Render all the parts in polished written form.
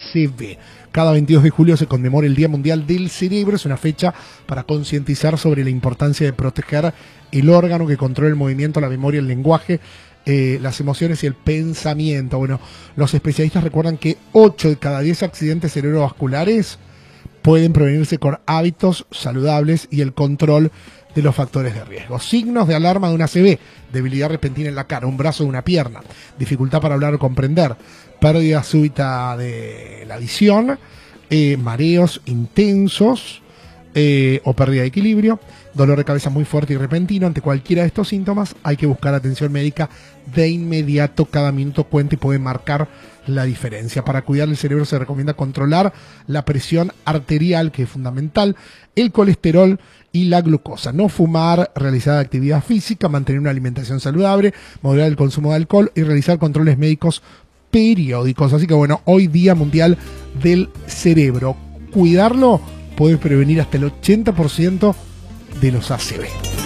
ACV. Cada 22 de julio se conmemora el Día Mundial del Cerebro. Es una fecha para concientizar sobre la importancia de proteger el órgano que controla el movimiento, la memoria, el lenguaje, las emociones y el pensamiento. Bueno, los especialistas recuerdan que 8 de cada 10 accidentes cerebrovasculares pueden prevenirse con hábitos saludables y el control de los factores de riesgo. Signos de alarma de una ACV: debilidad repentina en la cara, un brazo o una pierna, dificultad para hablar o comprender, pérdida súbita de la visión, mareos intensos o pérdida de equilibrio, dolor de cabeza muy fuerte y repentino. Ante cualquiera de estos síntomas hay que buscar atención médica de inmediato. Cada minuto cuenta y puede marcar la diferencia. Para cuidar el cerebro se recomienda controlar la presión arterial, que es fundamental, el colesterol y la glucosa. No fumar, realizar actividad física, mantener una alimentación saludable, moderar el consumo de alcohol y realizar controles médicos periódicos. Así que bueno, hoy Día Mundial del Cerebro. Cuidarlo puede prevenir hasta el 80% de los ACV.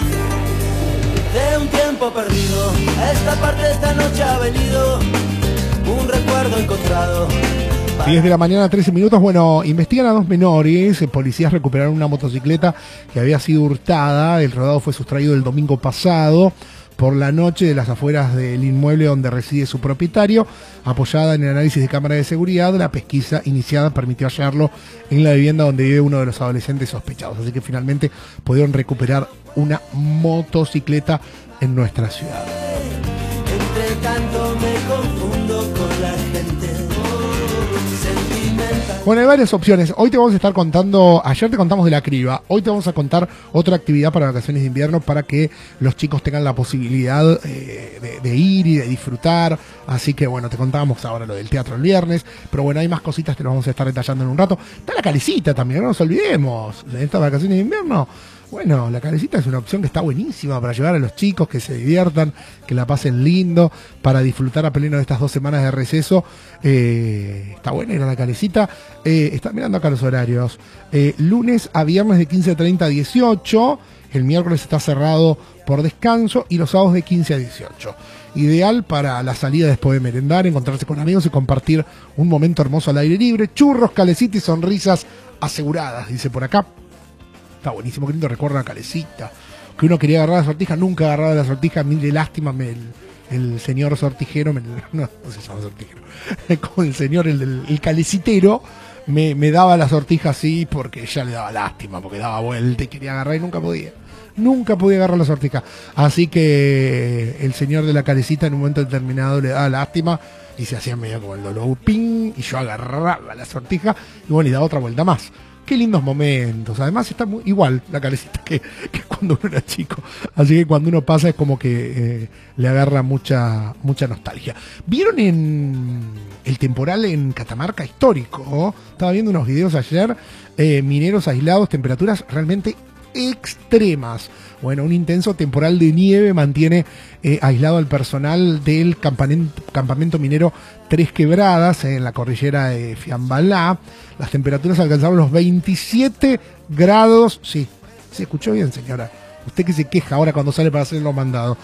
De un tiempo perdido, a esta parte de esta noche ha venido un recuerdo encontrado. 10 de la mañana, 13 minutos. Bueno, investigan a 2 menores. Policías recuperaron una motocicleta que había sido hurtada. El rodado fue sustraído el domingo pasado por la noche de las afueras del inmueble donde reside su propietario. Apoyada en el análisis de cámara de seguridad, la pesquisa iniciada permitió hallarlo en la vivienda donde vive uno de los adolescentes sospechados. Así que finalmente pudieron recuperar una motocicleta en nuestra ciudad. Entre tanto me confundo con la gente sentimental. Bueno, hay varias opciones. Hoy te vamos a estar contando, ayer te contamos de la criba, hoy te vamos a contar otra actividad para vacaciones de invierno para que los chicos tengan la posibilidad de ir y de disfrutar. Así que bueno, te contábamos ahora lo del teatro el viernes, pero bueno, hay más cositas que nos vamos a estar detallando en un rato. Está la calecita también, no nos olvidemos, en estas vacaciones de invierno. Bueno, la calecita es una opción que está buenísima para llevar a los chicos, que se diviertan, que la pasen lindo, para disfrutar a pleno de estas 2 semanas de receso. Está buena ir a la calecita. Está mirando acá los horarios. Lunes a viernes de 15:30 a 18. El miércoles está cerrado por descanso y los sábados de 15 a 18. Ideal para la salida después de merendar, encontrarse con amigos y compartir un momento hermoso al aire libre. Churros, calecita y sonrisas aseguradas, dice por acá. Está buenísimo, qué lindo recuerdo la calecita. Que uno quería agarrar la sortija, nunca agarraba la sortija. A mí de lástima el señor sortijero, no se llama sortijero, como el señor, el calecitero, me daba la sortija así porque ya le daba lástima, porque daba vuelta y quería agarrar y nunca podía. Nunca podía agarrar la sortija. Así que el señor de la calecita en un momento determinado le daba lástima y se hacía medio como el dolor, ping, y yo agarraba la sortija y bueno, y daba otra vuelta más. Qué lindos momentos. Además está muy igual la calecita que cuando uno era chico. Así que cuando uno pasa es como que le agarra mucha nostalgia. ¿Vieron en el temporal en Catamarca histórico? Estaba viendo unos videos ayer. Mineros aislados, temperaturas realmente extremas. Bueno, un intenso temporal de nieve mantiene aislado al personal del campamento minero Tres Quebradas en la cordillera de Fiambalá. Las temperaturas alcanzaron los 27 grados. Sí, se escuchó bien, señora. Usted que se queja ahora cuando sale para hacer los mandados.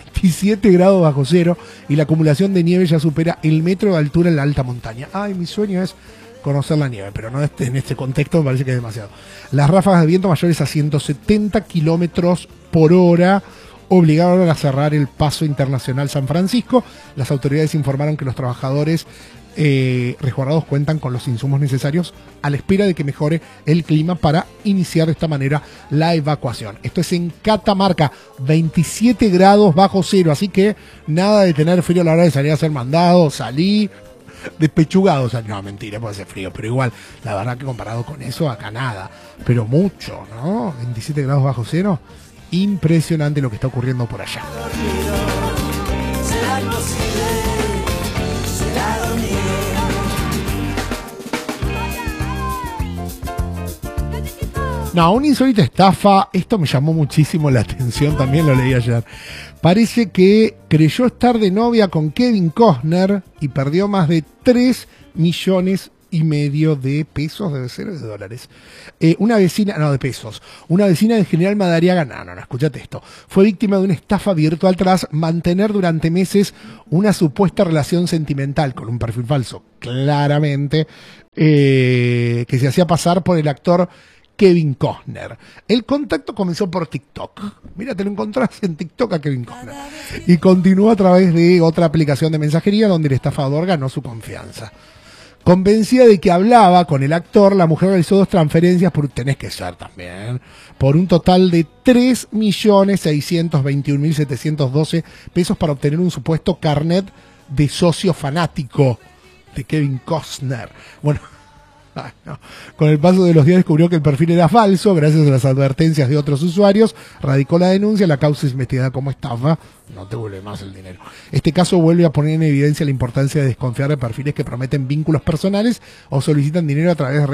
27 grados bajo cero y la acumulación de nieve ya supera el metro de altura en la alta montaña. Ay, mi sueño es conocer la nieve, pero no en este contexto me parece que es demasiado. Las ráfagas de viento mayores a 170 kilómetros por hora obligaron a cerrar el paso internacional San Francisco. Las autoridades informaron que los trabajadores resguardados cuentan con los insumos necesarios a la espera de que mejore el clima para iniciar de esta manera la evacuación. Esto es en Catamarca, 27 grados bajo cero, así que nada de tener frío a la hora de salir a hacer mandado, salí despechugado, o sea, no, mentira, puede ser frío, pero igual, la verdad que comparado con eso, acá nada, pero mucho, ¿no? 27 grados bajo cero, impresionante lo que está ocurriendo por allá. ¿Será posible? ¿Será dormido? No, una insólita estafa, esto me llamó muchísimo la atención, también lo leí ayer. Parece que creyó estar de novia con Kevin Costner y perdió más de 3 millones de pesos, debe ser de dólares. Una vecina, no, de pesos. Una vecina de General Madariaga, no, escúchate esto. Fue víctima de una estafa virtual tras mantener durante meses una supuesta relación sentimental con un perfil falso, claramente, que se hacía pasar por el actor Kevin Costner. El contacto comenzó por TikTok. Mira, te lo encontrás en TikTok a Kevin Costner. Y continuó a través de otra aplicación de mensajería donde el estafador ganó su confianza. Convencida de que hablaba con el actor, la mujer realizó 2 transferencias tenés que ser también, por un total de 3.621.712 pesos para obtener un supuesto carnet de socio fanático de Kevin Costner. Bueno, no. Con el paso de los días descubrió que el perfil era falso, gracias a las advertencias de otros usuarios, radicó la denuncia, la causa es investigada como estafa, no te vuelve más el dinero. Este caso vuelve a poner en evidencia la importancia de desconfiar de perfiles que prometen vínculos personales o solicitan dinero a través de redes